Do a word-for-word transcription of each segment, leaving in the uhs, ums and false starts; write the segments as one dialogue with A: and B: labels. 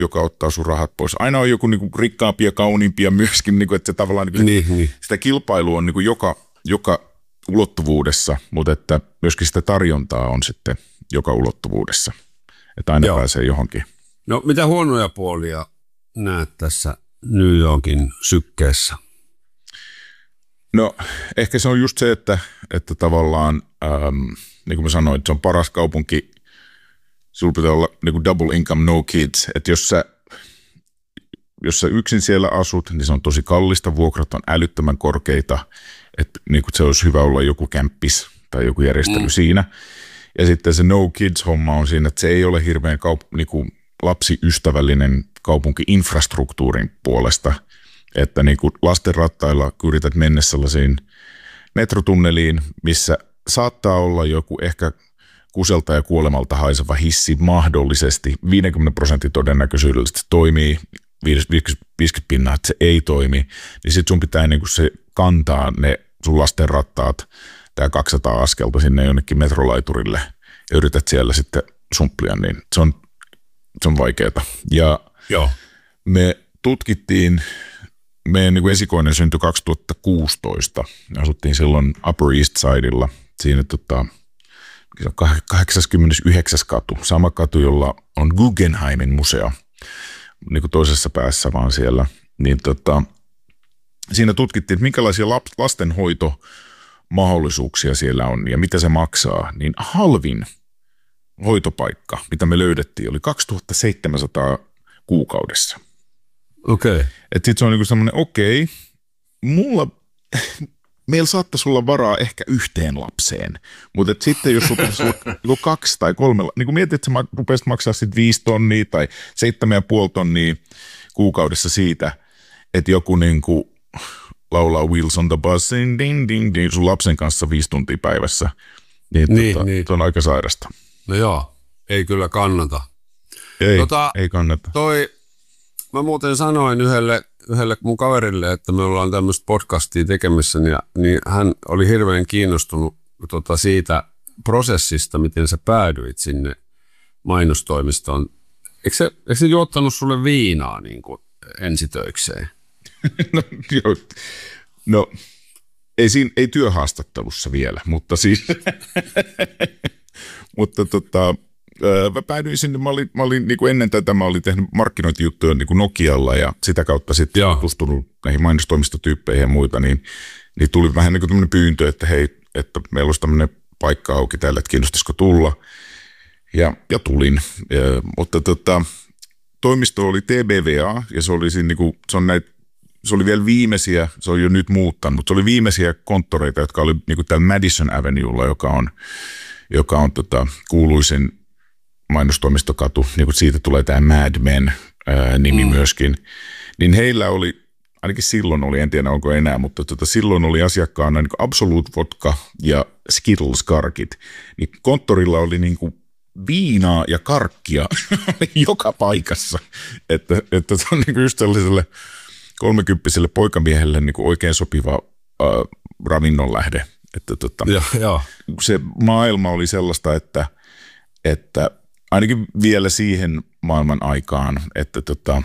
A: joka ottaa sun rahat pois. Aina on joku niin kuin rikkaampi ja kauniimpi ja myöskin, niin kuin, että se tavallaan niin kuin,
B: niin, niin.
A: sitä kilpailua on niin kuin joka, joka ulottuvuudessa, mutta että myöskin sitä tarjontaa on sitten joka ulottuvuudessa. Että aina Joo. pääsee johonkin.
B: No mitä huonoja puolia näet tässä New Yorkin sykkeessä?
A: No ehkä se on just se, että, että tavallaan, ähm, niin kuin mä sanoin, että se on paras kaupunki. Sulla pitää olla niin kuin double income, no kids. Että jos sä, jos sä yksin siellä asut, niin se on tosi kallista. Vuokrat on älyttömän korkeita. Että niin kuin se olisi hyvä olla joku kämppis tai joku järjestely mm. siinä. Ja sitten se no kids-homma on siinä, että se ei ole hirveän kaup- niin kuin lapsiystävällinen kaupunki infrastruktuurin puolesta. Että niin kuin lasten rattailla kun yrität mennä sellaisiin metrotunneliin, missä saattaa olla joku ehkä kuselta ja kuolemalta haiseva hissi mahdollisesti. viisikymmentä prosentin todennäköisyydellä se toimii, viisikymmentä pinnaa, että se ei toimi. Niin sit sun pitää niin kuin se kantaa ne sun lasten rattaat, tää kaksisataa askelta sinne jonnekin metrolaiturille ja yrität siellä sitten sumplia, niin se on, se on vaikeaa. Ja
B: Joo.
A: me tutkittiin, meidän niin kuin esikoinen syntyi kaksituhattakuusitoista. Asuttiin silloin Upper East Sidella, siinä tota, kahdeksaskymmenesyhdeksäs katu, sama katu, jolla on Guggenheimin museo, niin kuin toisessa päässä vaan siellä. Niin tota, siinä tutkittiin, että minkälaisia lastenhoitomahdollisuuksia siellä on ja mitä se maksaa. Niin halvin hoitopaikka, mitä me löydettiin, oli kaksituhattaseitsemänsataa kuukaudessa.
B: Okei. Okay.
A: Että sit se on niinku semmoinen, okei, okay, mulla, meillä saattaisi olla varaa ehkä yhteen lapseen, mutta sitten jos rupeaisi olla kaksi tai kolme, niin kun mietit, että sä rupeaisit maksaa sitten viisi tonnia tai seitsemän ja puoli tonnia kuukaudessa siitä, että joku niinku laulaa Wheels on the bus, ding, ding, ding, ding, sun lapsen kanssa viisi tuntia päivässä, niin, niin, tota, niin. Se on aika sairasta.
B: No joo, ei kyllä kannata.
A: Ei, tota, ei kannata.
B: Toi... Mä muuten sanoin yhdelle, yhdelle mun kaverille, että me ollaan tämmöistä podcastia tekemissä, niin, niin hän oli hirveän kiinnostunut tota, siitä prosessista, miten sä päädyit sinne mainostoimistoon. Eikö se, eikö se juottanut sulle viinaa niin kuin ensitöikseen?
A: no, joo. no ei, siinä, ei työhaastattelussa vielä, mutta siis, mutta tota... Mä päädyin sinne, mä olin, mä olin niin kuin ennen tätä, mä olin tehnyt markkinointijuttuja niin kuin Nokialla ja sitä kautta sitten tutustunut näihin mainostoimistotyyppeihin ja muita, niin, niin tuli vähän niin kuin tämmöinen pyyntö, että hei, että meillä olisi tämmöinen paikka auki täällä, että kiinnostaisiko tulla. Ja, ja tulin, ja, mutta tota, toimisto oli T B V A ja se oli, siinä niin kuin, se, on näitä, se oli vielä viimeisiä, se on jo nyt muuttanut, mutta se oli viimeisiä konttoreita, jotka oli niin kuin täällä Madison Avenuella, joka on, joka on tota, kuuluisin mainostoimistokatu, niin kuin siitä tulee tämä Mad Men ää, nimi mm. myöskin, niin heillä oli, ainakin silloin oli, en tiedä onko enää, mutta tota, silloin oli asiakkaana niin kuin Absolute Vodka ja Skittles karkit, niin konttorilla oli niin kuin viinaa ja karkkia joka paikassa, että, että se on niin kuin just sellaiselle kolmekymppiselle poikamiehelle niin kuin oikein sopiva ää, ravinnon lähde, että tota,
B: ja, ja.
A: se maailma oli sellaista, että, että ainakin vielä siihen maailman aikaan, että tota,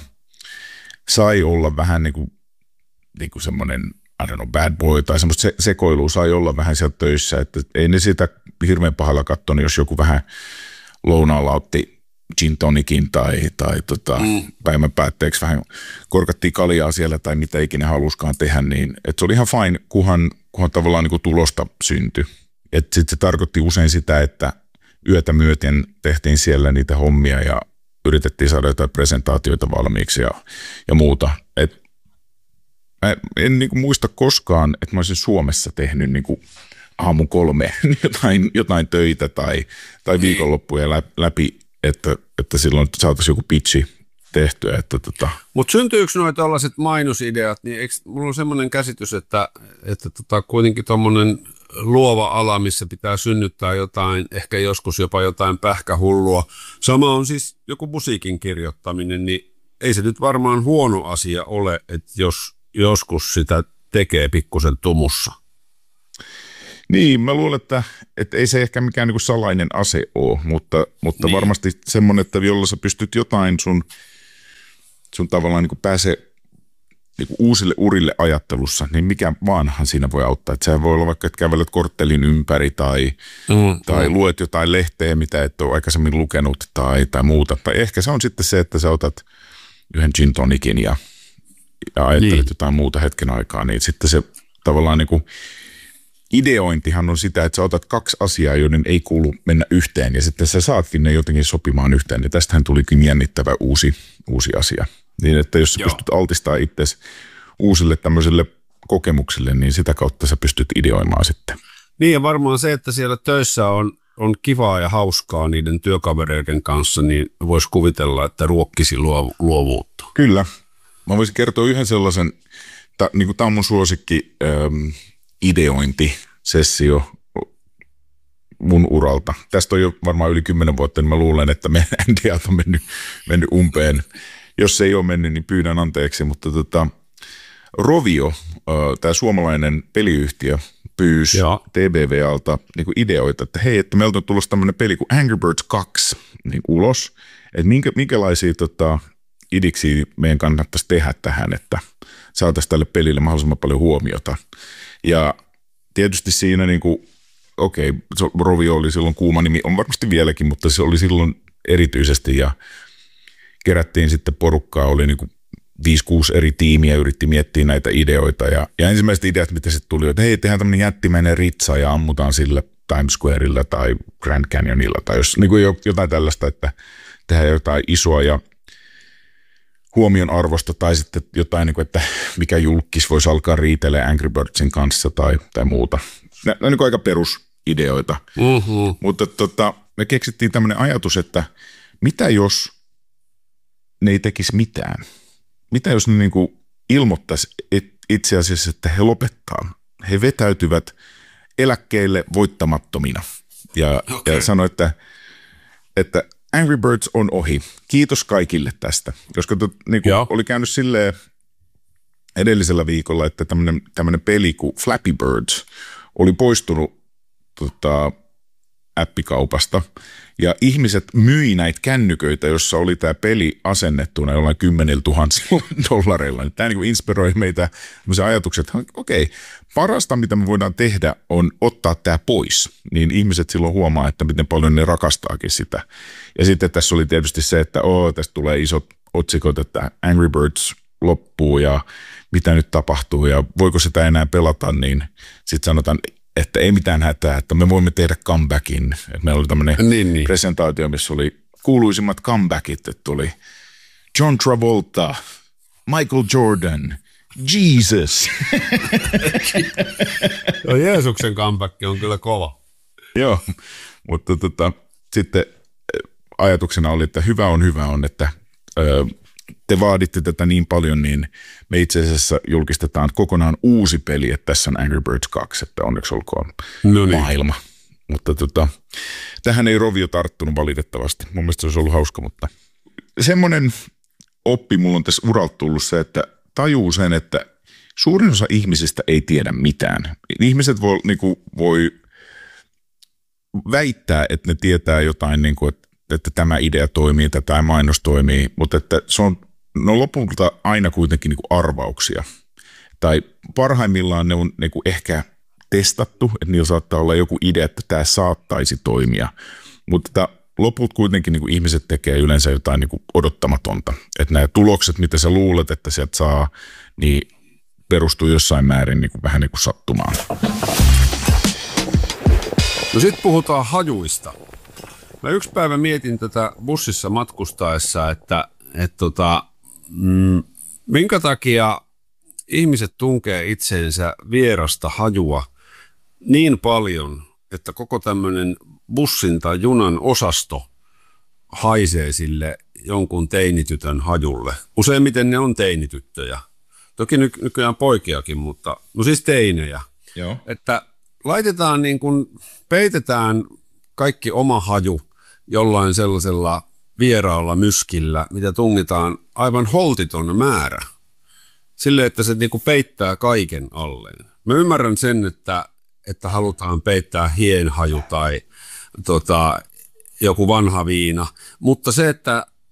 A: sai olla vähän niin kuin, niin kuin semmoinen, I don't know, bad boy tai semmoista se- sekoilua sai olla vähän siellä töissä, että ei ne sitä hirveän pahalla katsonut, jos joku vähän lounaalla otti gin tonicin tai, tai tota, mm. päivän päätteeksi vähän korkattiin kaljaa siellä tai mitä ikinä haluskaan tehdä, niin että se oli ihan fine, kunhan, kunhan tavallaan niin kuin tulosta syntyi. Että sitten se tarkoitti usein sitä, että yötä myöten tehtiin siellä niitä hommia ja yritettiin saada jotain presentaatioita valmiiksi ja, ja muuta. Et mä en niin kuin muista koskaan, että mä olisin Suomessa tehnyt niin kuin aamu kolme jotain, jotain töitä tai, tai viikonloppuja läpi, että, että silloin saataisiin joku pitchi tehtyä. Että tota.
B: Mutta syntyykö nuo tällaiset mainosideat, niin eikö, mulla on semmoinen käsitys, että, että tota, kuitenkin tuommoinen luova ala, missä pitää synnyttää jotain, ehkä joskus jopa jotain pähkähullua. Sama on siis joku musiikin kirjoittaminen, niin ei se nyt varmaan huono asia ole, että jos joskus sitä tekee pikkusen tumussa.
A: Niin, mä luulen, että, että ei se ehkä mikään niin kuin salainen ase ole, mutta, mutta niin. Varmasti semmoinen, että jolla sä pystyt jotain sun sun tavallaan niin kuin pääsee niin kuin uusille urille ajattelussa, niin mikä vaanhan siinä voi auttaa. Että sehän voi olla vaikka, että kävelet korttelin ympäri tai, mm, tai mm. luet jotain lehteä, mitä et ole aikaisemmin lukenut tai, tai muuta. Tai ehkä se on sitten se, että sä otat yhden gin tonicin ja, ja ajattelet niin. jotain muuta hetken aikaa, niin sitten se tavallaan niin kuin ideointihan on sitä, että sä otat kaksi asiaa, joiden ei kuulu mennä yhteen ja sitten sä saatkin ne jotenkin sopimaan yhteen. Ja tästähän tulikin jännittävä uusi, uusi asia. Niin, että jos sä Joo. pystyt altistamaan itsesi uusille tämmöisille kokemuksille, niin sitä kautta sä pystyt ideoimaan sitten.
B: Niin ja varmaan se, että siellä töissä on, on kivaa ja hauskaa niiden työkavereiden kanssa, niin voisi kuvitella, että ruokkisi luov- luovuutta.
A: Kyllä. Mä voisin kertoa yhden sellaisen, ta, niin kuin tämä on mun suosikki ähm, ideointisessio mun uralta. Tästä on jo varmaan yli kymmenen vuotta, niin mä luulen, että meidän ideat on mennyt, mennyt umpeen. Jos se ei ole mennyt, niin pyydän anteeksi, mutta tota, Rovio, tämä suomalainen peliyhtiö, pyysi T B V:ltä niin ideoita, että hei, että meiltä on tulossa tämmöinen peli kuin Angry Birds kaksi niin ulos, että minkä, minkälaisia tota, idiksiä meidän kannattaisi tehdä tähän, että saataisiin tälle pelille mahdollisimman paljon huomiota. Ja tietysti siinä, niin kuin, okei, Rovio oli silloin kuuma nimi, on varmasti vieläkin, mutta se oli silloin erityisesti ja kerättiin sitten porukkaa, oli niin kuin viisi kuusi eri tiimiä, yritti miettiä näitä ideoita. Ja, ja ensimmäiset ideat, mitä sitten tuli, että hei, tehdään tämmöinen jättimäinen ritsa ja ammutaan sillä Times Squarella tai Grand Canyonilla tai jos, niin kuin jotain tällaista, että tehdään jotain isoa ja huomion arvosta tai sitten jotain, niin kuin, että mikä julkis voisi alkaa riitelemään Angry Birdsin kanssa tai, tai muuta. Ne on niin aika perusideoita. Mm-hmm. Mutta tota, me keksittiin tämmöinen ajatus, että mitä jos ne ei tekisi mitään? Mitä jos ne niin kuin ilmoittaisi itse asiassa, että he lopettaa? He vetäytyvät eläkkeelle voittamattomina ja, okay. ja sanoi, että, että Angry Birds on ohi. Kiitos kaikille tästä. Koska to, niin kuin oli käynyt silleen edellisellä viikolla, että tämmöinen, tämmöinen peli kuin Flappy Birds oli poistunut tota, appikaupasta. Ja ihmiset myi näitä kännyköitä, jossa oli tämä peli asennettuna jollain kymmenillä tuhansilla dollareilla. Tämä niin kuin inspiroi meitä ajatuksia, että okei, parasta mitä me voidaan tehdä on ottaa tämä pois. Niin ihmiset silloin huomaa, että miten paljon ne rakastaakin sitä. Ja sitten tässä oli tietysti se, että oo, tästä tulee isot otsikot, että Angry Birds loppuu ja mitä nyt tapahtuu ja voiko sitä enää pelata, niin sitten sanotaan, että ei mitään hätää, että me voimme tehdä comebackin. Että meillä oli tämmöinen niin, niin. presentaatio, missä oli kuuluisimmat comebackit, että tuli John Travolta, Michael Jordan, Jesus.
B: No, Jeesuksen comeback on kyllä kova.
A: Joo, mutta tota, sitten ajatuksena oli, että hyvä on hyvä on, että ö, te vaaditte tätä niin paljon, niin me itse asiassa julkistetaan kokonaan uusi peli, että tässä on Angry Birds kaksi, että onneksi olkoon no niin. maailma. Mutta tota, tähän ei Rovio tarttunut valitettavasti. Mun mielestä se olisi ollut hauska, mutta semmoinen oppi mulla on tässä uralta tullut se, että tajuu sen, että suurin osa ihmisistä ei tiedä mitään. Ihmiset voi, niin kuin, voi väittää, että ne tietää jotain, niin kuin, että, että tämä idea toimii tai tämä mainos toimii, mutta että se on no lopulta aina kuitenkin niin kuin arvauksia. Tai parhaimmillaan ne on niin kuin ehkä testattu, että niillä saattaa olla joku idea, että tämä saattaisi toimia. Mutta loput kuitenkin niin kuin ihmiset tekee yleensä jotain niin kuin odottamatonta. Että nämä tulokset, mitä sä luulet, että sieltä saa, niin perustuu jossain määrin niin kuin vähän niin kuin sattumaan.
B: No sitten puhutaan hajuista. Mä yksi päivä mietin tätä bussissa matkustaessa, että et tota, mm, minkä takia ihmiset tunkee itseensä vierasta hajua niin paljon, että koko tämmöinen bussin tai junan osasto haisee sille jonkun teinitytön hajulle. Useimmiten ne on teinityttöjä. Toki ny- nykyään poikiakin, mutta no siis teinejä.
A: Joo.
B: Että laitetaan niin kuin, peitetään kaikki oma haju jollain sellaisella vieraalla myskillä, mitä tungitaan aivan holtiton määrä. Silleen, että se niin kuin peittää kaiken alleen. Mä ymmärrän sen, että, että halutaan peittää hienhaju tai tota, joku vanha viina, mutta se, että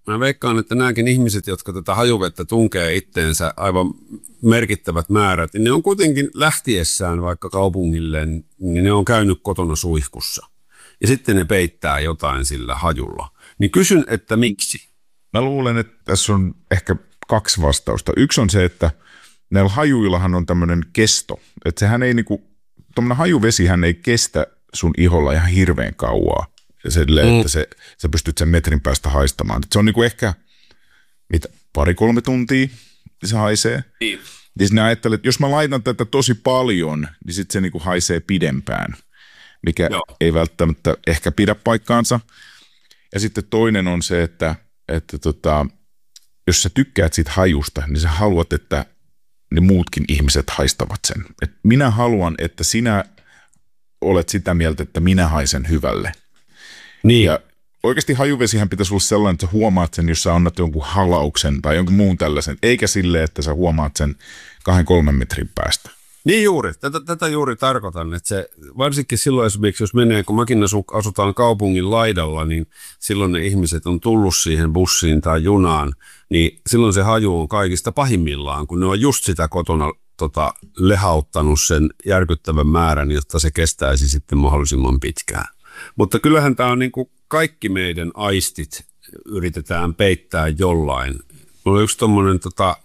B: mä veikkaan, että nämäkin ihmiset, jotka tätä hajuvettä tunkee itteensä aivan merkittävät määrät, niin ne on kuitenkin lähtiessään vaikka kaupungille, niin ne on käynyt kotona suihkussa. Ja sitten ne peittää jotain sillä hajulla. Niin kysyn, että miksi?
A: Mä luulen, että tässä on ehkä kaksi vastausta. Yksi on se, että näillä hajuillahan on tämmöinen kesto. Että sehän ei niinku, tuommoinen hajuvesihän ei kestä sun iholla ihan hirveän kauaa. Sille, mm. että se, sä pystyt sen metrin päästä haistamaan. Et se on niinku ehkä mitä, pari-kolme tuntia se haisee. Niin. Ja sinä ajattelet, että jos mä laitan tätä tosi paljon, niin sitten se niinku haisee pidempään, mikä Joo. ei välttämättä ehkä pidä paikkaansa. Ja sitten toinen on se, että, että tota, jos sä tykkäät siitä hajusta, niin sä haluat, että ne muutkin ihmiset haistavat sen. Et minä haluan, että sinä olet sitä mieltä, että minä haisen hyvälle.
B: Niin.
A: Ja oikeasti hajuvesihän pitäisi olla sellainen, että sä huomaat sen, jos sä annat jonkun halauksen tai jonkun muun tällaisen, eikä silleen, että sä huomaat sen kahden kolmen metrin päästä.
B: Niin juuri, tätä, tätä juuri tarkoitan, että se varsinkin silloin esimerkiksi, jos menee, kun mäkin asutaan kaupungin laidalla, niin silloin ne ihmiset on tullut siihen bussiin tai junaan, niin silloin se haju on kaikista pahimmillaan, kun ne on just sitä kotona tota, lehauttanut sen järkyttävän määrän, jotta se kestäisi sitten mahdollisimman pitkään. Mutta kyllähän tämä on niin kuin kaikki meidän aistit yritetään peittää jollain. Mulla on yksi tommoinen tota,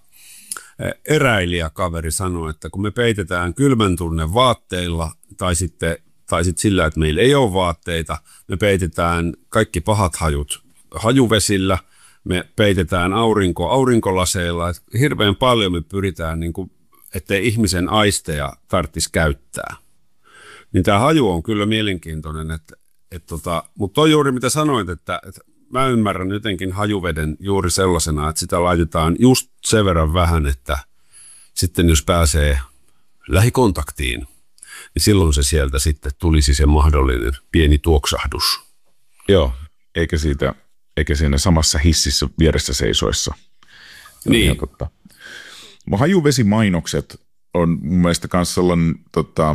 B: eräilijäkaveri sanoi, että kun me peitetään kylmän tunne vaatteilla tai sitten, tai sitten sillä, että meillä ei ole vaatteita, me peitetään kaikki pahat hajut hajuvesillä, me peitetään aurinko aurinkolaseilla, että hirveän paljon me pyritään, niin kuin, ettei ihmisen aisteja tarvitsisi käyttää. Niin tämä haju on kyllä mielenkiintoinen, että, että tota, mutta toi juuri mitä sanoit, että, että mä ymmärrän jotenkin hajuveden juuri sellaisena, että sitä laitetaan just sen verran vähän, että sitten jos pääsee lähikontaktiin, niin silloin se sieltä sitten tulisi se mahdollinen pieni tuoksahdus.
A: Joo, eikä siitä, eikä siinä samassa hississä vieressä seisoissa.
B: Niin.
A: Hajuvesimainokset on mun mielestä myös sellainen, tota,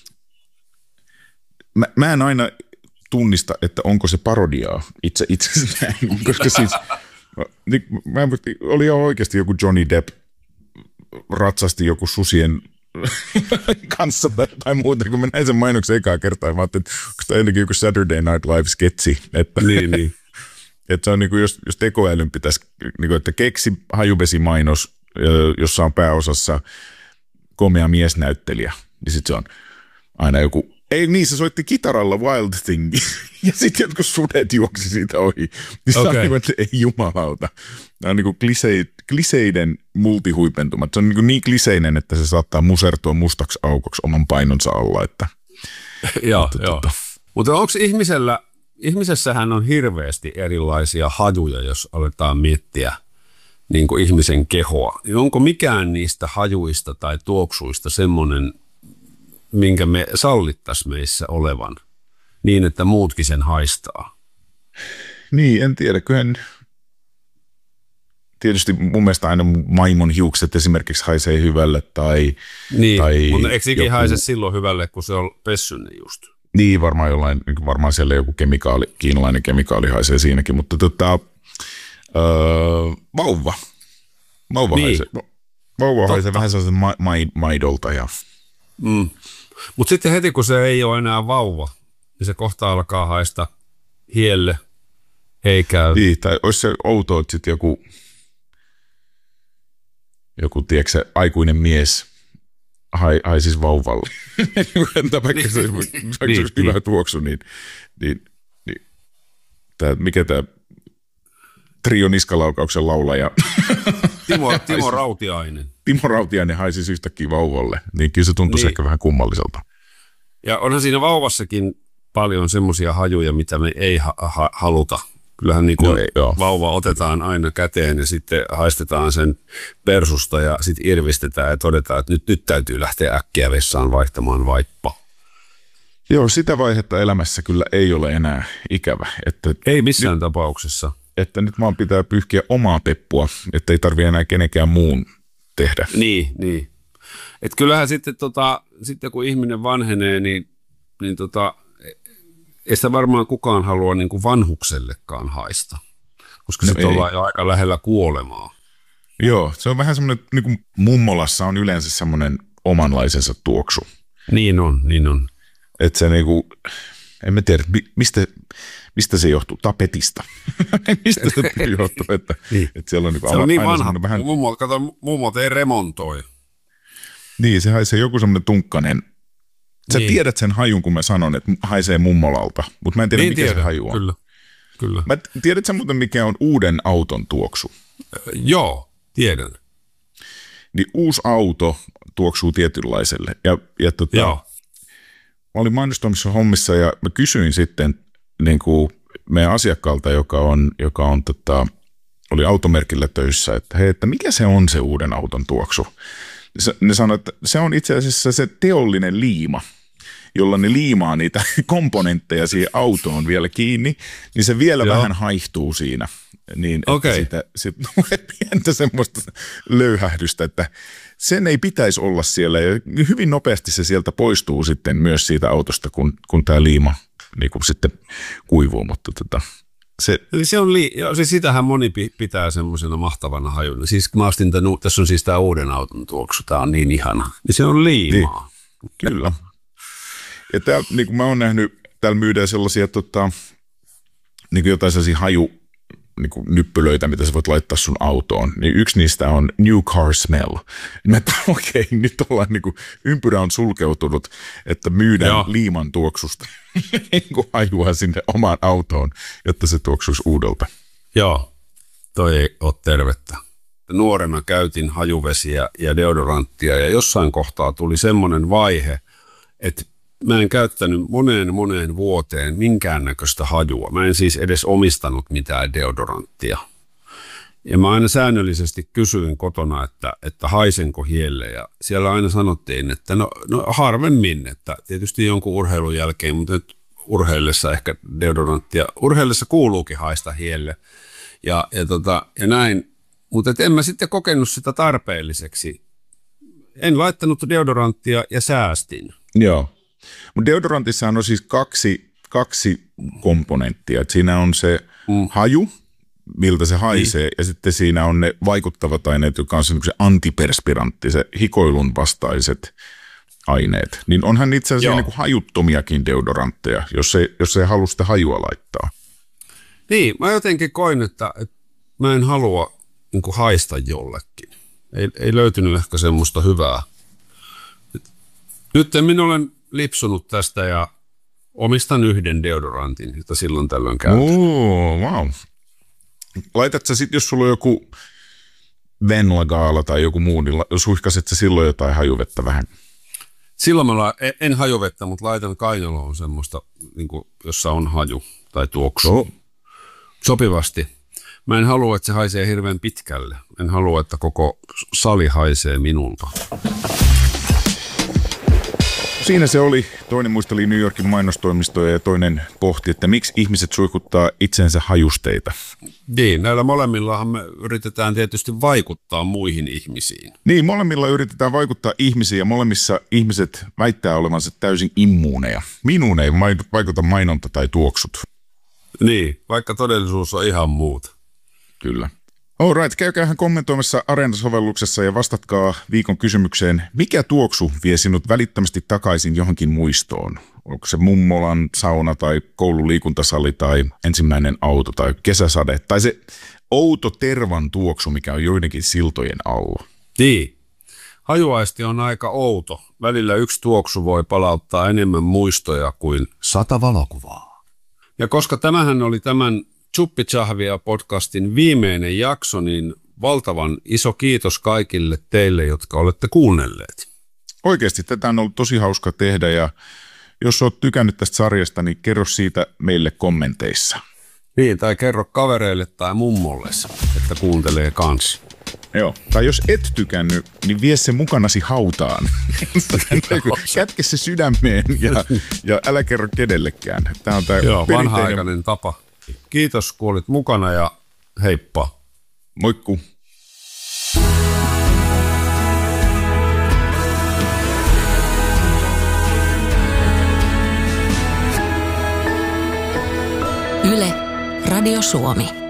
A: mä, mä en aina tunnista, että onko se parodiaa itse itsestään, koska siis niin, mä oli jo oikeasti joku Johnny Depp ratsasti joku susien kanssa tai, tai muuta, kun mä näin sen mainoksen ekaa kertaa, mä ajattelin, että onko tämä ennenkin joku Saturday Night Live-sketsi, että,
B: niin, niin.
A: että se on niin kuin, jos, jos tekoälyn pitäisi, niin kuin, että keksi hajuvesi-mainos, jossa on pääosassa komea miesnäyttelijä, niin sitten se on aina joku. Ei niin, se soitti kitaralla Wild Thing, ja sitten jotkut sudet juoksi siitä ohi. Niin okay. Se on niin kuin, että ei jumalauta. Nämä on niin kuin klise, kliseiden multihuipentumat. Se on niin, kuin niin kliseinen, että se saattaa musertua mustaksi aukoksi oman painonsa alla. Että,
B: joo,
A: että,
B: joo.
A: Tota.
B: Mutta onko ihmisellä, ihmisessähän on hirveästi erilaisia hajuja, jos aletaan miettiä niin kuin ihmisen kehoa. Onko mikään niistä hajuista tai tuoksuista semmoinen, minkä me sallittaisiin meissä olevan, niin että muutkin sen haistaa?
A: Niin, en tiedä. Kyllähän tietysti mun mielestä aina maimon hiukset esimerkiksi haisee hyvälle. Tai,
B: niin,
A: tai
B: mutta eikö sekin
A: joku
B: haise silloin hyvälle, kun se on pessynen just?
A: Niin, varmaan jollain, varmaan siellä joku kemikaali, kiinalainen kemikaali haisee siinäkin, mutta tota, öö, vauva. Vauva niin. haisee, vauva haisee vähän sellaisen ma- ma- maidolta ja
B: Mm. Mutta sitten heti, kun se ei ole enää vauva, niin se kohta alkaa haista hielle, ei käy.
A: Niin, tai olisi se outoa, että sitten joku, joku tiedätkö, aikuinen mies hai, haisisi vauvalle. Entä vaikka se olisi, niin, se olisi hyvä niin. tuoksu, niin, niin, niin tää, mikä tämä Trio Niskalaukauksen laulaja?
B: Timo, Timo Rautiainen.
A: Timo Rautiainen haisisi yhtäkkiä vauvalle, niin kyllä se tuntuisi niin. ehkä vähän kummalliselta.
B: Ja onhan siinä vauvassakin paljon semmoisia hajuja, mitä me ei ha- ha- haluta. Kyllähän niin kuin no ei, vauva otetaan aina käteen ja sitten haistetaan sen persusta ja sitten irvistetään ja todetaan, että nyt, nyt täytyy lähteä äkkiä vessaan vaihtamaan vaippa.
A: Joo, sitä vaihetta elämässä kyllä ei ole enää ikävä. Että
B: ei missään
A: nyt,
B: tapauksessa.
A: Että nyt vaan pitää pyyhkiä omaa peppua, että ei tarvitse enää kenenkään muun tehdä.
B: Niin, niin. Että kyllähän sitten, tota, sitten kun ihminen vanhenee, niin, niin tota, ei sitä varmaan kukaan halua niin kuin vanhuksellekaan haista. koska no sitten ollaan jo aika lähellä kuolemaa.
A: Joo, se on vähän semmoinen, niin kuin mummolassa on yleensä semmoinen omanlaisensa tuoksu.
B: Niin on, niin on.
A: Että se niinku, en mä tiedä, mistä, mistä se johtuu, tapetista. Mistä se johtuu, että,
B: niin.
A: että siellä on niinku
B: se on niin vanha,
A: vähän...
B: mummo, kato, mummot ei remontoi.
A: Niin, se haisee joku semmoinen tunkkanen. Sä
B: niin.
A: tiedät sen hajun, kun mä sanon, että haisee mummolalta, mutta mä en tiedä, niin mikä tiedän. Se haju on.
B: Kyllä, kyllä.
A: Mä tiedät sä muuten, mikä on uuden auton tuoksu?
B: Joo, tiedän.
A: Niin uusi auto tuoksuu tietynlaiselle. Ja, ja tota,
B: Joo.
A: Mä olin mainostoimissa hommissa ja mä kysyin sitten niin kuin meidän asiakkaalta, joka on, joka on tota, oli automerkillä töissä, että hei, että mikä se on se uuden auton tuoksu? Ne sanoi, että se on itse asiassa se teollinen liima, jolla ne liimaa niitä komponentteja siihen autoon vielä kiinni, niin se vielä Joo. vähän haihtuu siinä. Niin,
B: okay.
A: että siitä, siitä pientä semmoista löyhähdystä, että sen ei pitäisi olla siellä. Ja hyvin nopeasti se sieltä poistuu sitten myös siitä autosta, kun, kun tämä liima niin kuin sitten kuivuu. Mutta tota, se...
B: Eli se on li- joo, siis sitähän moni pitää semmoisena mahtavana hajuna. Siis mä astin tämän, tässä on siis tämä uuden auton tuoksu, tämä on niin ihana. Niin se on liimaa.
A: Niin, kyllä. Ja täällä, niin kuin mä oon nähnyt, täällä myydään sellaisia tota, niin kuin jotain sellaisia haju, niin kuin nyppylöitä, mitä sä voit laittaa sun autoon, niin yksi niistä on New Car Smell. Mä että okei, okay, nyt ollaan niin kuin, ympyrä on sulkeutunut, että myydään Joo. liiman tuoksusta niin kuin hajua sinne omaan autoon, jotta se tuoksuisi uudelta.
B: Joo, toi ei ole tervettä. Nuorena käytin hajuvesiä ja deodoranttia ja jossain kohtaa tuli semmoinen vaihe, että mä en käyttänyt moneen moneen vuoteen minkäännäköistä hajua. Mä en siis edes omistanut mitään deodoranttia. Ja mä aina säännöllisesti kysyin kotona, että, että haisenko hielle. Ja siellä aina sanottiin, että no, no harvemmin, että tietysti jonkun urheilun jälkeen, mutta nyt urheillessa ehkä deodoranttia. Urheillessa kuuluukin haista hielle ja, ja, tota, ja näin. Mutta en mä sitten kokenut sitä tarpeelliseksi. En laittanut deodoranttia ja säästin.
A: Joo. Mutta deodorantissahan on siis kaksi, kaksi komponenttia. Et siinä on se mm. haju, miltä se haisee, niin. Ja sitten siinä on ne vaikuttavat aineet, jotka on se antiperspirantti, se hikoilun vastaiset aineet. Niin onhan itse asiassa niin kuin hajuttomiakin deodorantteja, jos ei, jos ei halua sitä hajua laittaa.
B: Niin, mä jotenkin koin, että, että mä en halua niin kuin haista jollekin. Ei, ei löytynyt ehkä semmoista hyvää. Nyt minä olen lipsunut tästä ja omistan yhden deodorantin, jota silloin tällöin käytän.
A: Oo, wow. Laitat sä sitten, jos sulla on joku Venlagaala tai joku muu, niin suihkaset sä silloin jotain hajuvettä vähän?
B: Silloin mä la- en, en hajuvettä, mutta laitan kainaloon semmoista, niin kuin, jossa on haju tai tuoksu. No. Sopivasti. Mä en halua, että se haisee hirveän pitkälle. En halua, että koko sali haisee minulta.
A: Siinä se oli. Toinen muisteli New Yorkin mainostoimistoja ja toinen pohti, että miksi ihmiset suihkuttaa itsensä hajusteita.
B: Niin, näillä molemmillahan me yritetään tietysti vaikuttaa muihin ihmisiin.
A: Niin, molemmilla yritetään vaikuttaa ihmisiin ja molemmissa ihmiset väittää olevansa täysin immuuneja. Minuun ei vaikuta mainonta tai tuoksut.
B: Niin, vaikka todellisuus on ihan muuta.
A: Kyllä. All right, käykäähän kommentoimassa Areena-sovelluksessa ja vastatkaa viikon kysymykseen, mikä tuoksu vie sinut välittömästi takaisin johonkin muistoon? Onko se mummolan sauna tai koululiikuntasali tai ensimmäinen auto tai kesäsade tai se outo tervan tuoksu, mikä on joidenkin siltojen alla?
B: Niin. Hajuaisti on aika outo. Välillä yksi tuoksu voi palauttaa enemmän muistoja kuin sata valokuvaa. Ja koska tämähän oli tämän Chuppi Chahvia podcastin viimeinen jakso, niin valtavan iso kiitos kaikille teille, jotka olette kuunnelleet.
A: Oikeasti tätä on ollut tosi hauska tehdä ja jos olet tykännyt tästä sarjasta, niin kerro siitä meille kommenteissa.
B: Niin, tai kerro kavereille tai mummolle, että kuuntelee kanssa.
A: Joo, tai jos et tykännyt, niin vie se mukanasi hautaan. Kätke se sydämeen ja, ja älä kerro kenellekään. Tämä on tämä
B: Joo, vanha-aikainen tapa. Kiitos, kun olit mukana ja heippa.
A: Moikku.
C: Yle, Radio Suomi.